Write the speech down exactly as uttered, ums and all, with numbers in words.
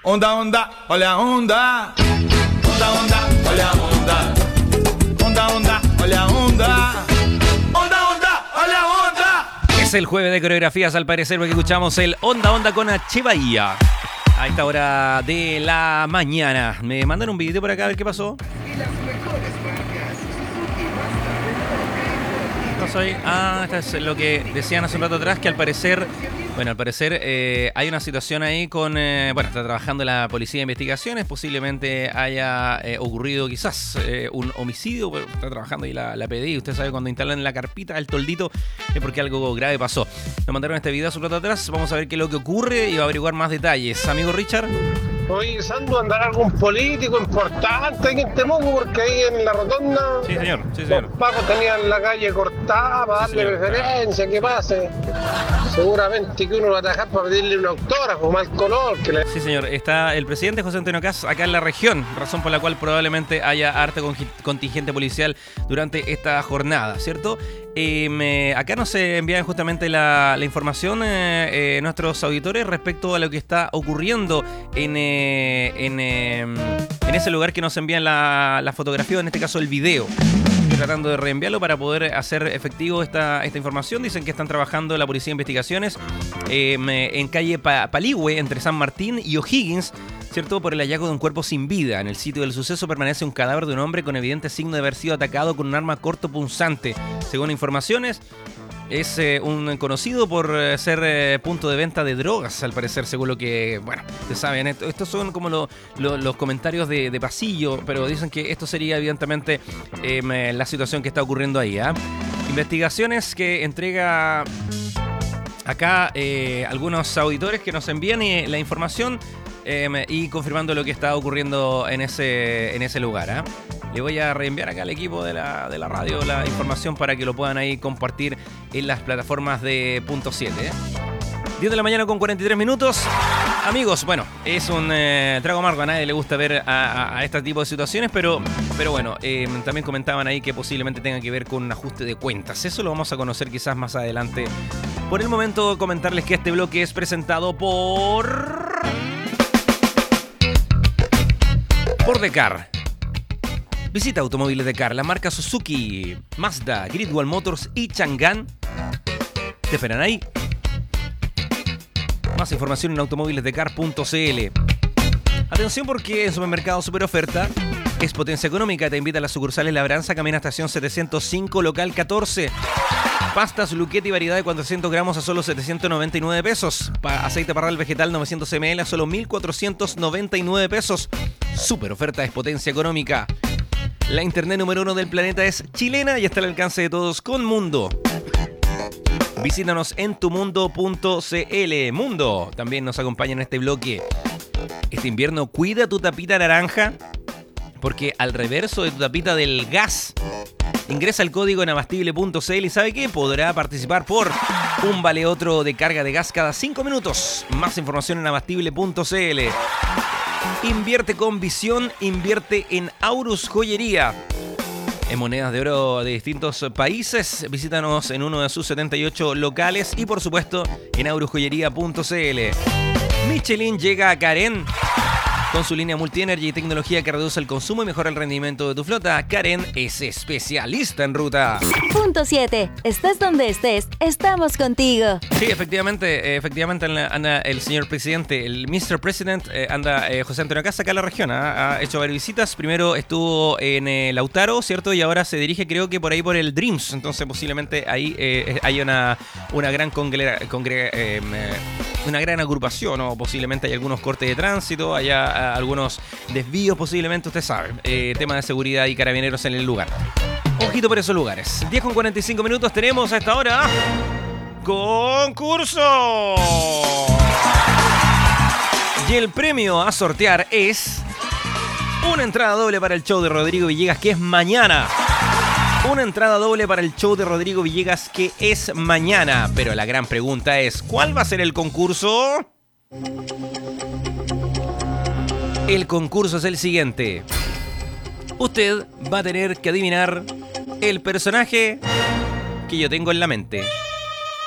Onda, onda, hola, onda. Onda, onda, hola, onda. Onda, onda, hola, onda. Onda, onda, hola, onda. Es el jueves de coreografías, al parecer, porque escuchamos el Onda, onda con H. Bahía. A esta hora de la mañana. Me mandan un video por acá a ver qué pasó. ¿Qué pasó ahí? Ah, esto es lo que decían hace un rato atrás, que al parecer... Bueno, al parecer eh, hay una situación ahí con... Eh, bueno, está trabajando la Policía de Investigaciones. Posiblemente haya eh, ocurrido quizás eh, un homicidio. Pero está trabajando ahí la, la P D I. Usted sabe, cuando instalan la carpita, el toldito, es porque algo grave pasó. Nos mandaron este video hace un rato atrás. Vamos a ver qué es lo que ocurre y va a averiguar más detalles. Amigo Richard. Oye, Sandu, ¿andará algún político importante aquí en Temuco? Porque ahí en la rotonda... Sí, señor. Sí, señor. Los pacos tenían la calle cortada para darle Sí, preferencia, que pase. Seguramente que uno va a atajar para pedirle un autógrafo, mal color. Que le... Sí, señor. Está el presidente José Antonio Kast acá en la región, razón por la cual probablemente haya harto contingente policial durante esta jornada, ¿cierto? Eh, me, acá nos envían justamente la, la información eh, eh, nuestros auditores respecto a lo que está ocurriendo en, eh, en, eh, en ese lugar que nos envían la, la fotografía, en este caso el video. Estoy tratando de reenviarlo para poder hacer efectivo esta, esta información. Dicen que están trabajando la Policía de Investigaciones eh, en calle pa Paligüe, entre San Martín y O'Higgins, ¿cierto? Por el hallazgo de un cuerpo sin vida. En el sitio del suceso permanece un cadáver de un hombre con evidente signo de haber sido atacado con un arma cortopunzante. Según informaciones, es eh, un conocido por eh, ser eh, punto de venta de drogas, al parecer, según lo que, bueno, ustedes saben. Esto, estos son como lo, lo, los comentarios de, de pasillo, pero dicen que esto sería evidentemente eh, la situación que está ocurriendo ahí, ¿eh? Investigaciones que entrega acá eh, algunos auditores que nos envían eh, la información eh, y confirmando lo que está ocurriendo en ese, en ese lugar, ¿eh? Le voy a reenviar acá al equipo de la, de la radio la información para que lo puedan ahí compartir en las plataformas de Punto siete. ¿eh? diez de la mañana con cuarenta y tres minutos. Amigos, bueno, es un eh, trago amargo. A nadie le gusta ver a, a, a este tipo de situaciones, pero, pero bueno, eh, también comentaban ahí que posiblemente tenga que ver con un ajuste de cuentas. Eso lo vamos a conocer quizás más adelante. Por el momento, comentarles que este bloque es presentado por... por Decar. Visita Automóviles Decar, la marca Suzuki, Mazda, Gridwall Motors y Chang'an. Te esperan ahí. Más información en automóviles decar punto c l. Atención, porque en Supermercado Super Oferta es potencia económica. Te invita a las sucursales Labranza, Camina Estación setecientos cinco, local catorce. Pastas Luquetti, variedad de cuatrocientos gramos a solo setecientos noventa y nueve pesos. Pa aceite parral vegetal novecientos mililitros a solo mil cuatrocientos noventa y nueve pesos. Super Oferta es potencia económica. La internet número uno del planeta es chilena y está al alcance de todos con Mundo. Visítanos en tumundo punto c l. Mundo también nos acompaña en este bloque. Este invierno cuida tu tapita naranja, porque al reverso de tu tapita del gas ingresa el código en abastible punto c l y ¿sabe qué? Podrá participar por un vale otro de carga de gas cada cinco minutos. Más información en abastible punto c l. Invierte con visión, invierte en Aurus Joyería. En monedas de oro de distintos países, visítanos en uno de sus setenta y ocho locales y por supuesto en aurus joyería punto c l. Michelin llega a Karen con su línea Multi-Energy y tecnología que reduce el consumo y mejora el rendimiento de tu flota. Karen es especialista en ruta. Punto siete. Estés donde estés, estamos contigo. Sí, efectivamente, efectivamente anda el señor presidente, el mister President, eh, anda eh, José Antonio Kast acá en la región. ¿eh? Ha hecho varias visitas. Primero estuvo en eh, Lautaro, ¿cierto? Y ahora se dirige, creo que por ahí por el Dreams. Entonces posiblemente ahí eh, hay una, una gran congrega, congrega, eh, una gran agrupación, o posiblemente hay algunos cortes de tránsito, haya algunos desvíos posiblemente, usted sabe, eh, tema de seguridad y carabineros en el lugar. Ojito por esos lugares. diez con cuarenta y cinco minutos tenemos a esta hora concurso. Y el premio a sortear es una entrada doble para el show de Rodrigo Villegas, que es mañana. Una entrada doble para el show de Rodrigo Villegas, que es mañana. Pero la gran pregunta es, ¿cuál va a ser el concurso? El concurso es el siguiente. Usted va a tener que adivinar el personaje que yo tengo en la mente.